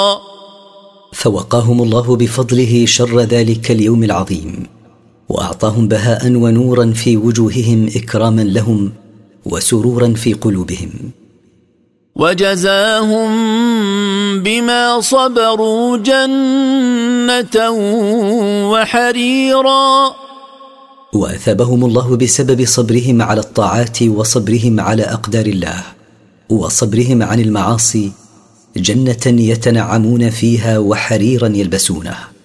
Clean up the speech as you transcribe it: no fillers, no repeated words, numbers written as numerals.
فوقاهم الله بفضله شر ذلك اليوم العظيم، وأعطاهم بهاء ونورا في وجوههم إكراما لهم وسرورا في قلوبهم. وجزاهم بما صبروا جنة وحريرا. وأثابهم الله بسبب صبرهم على الطاعات وصبرهم على أقدار الله وصبرهم عن المعاصي جنة يتنعمون فيها وحريرا يلبسونه.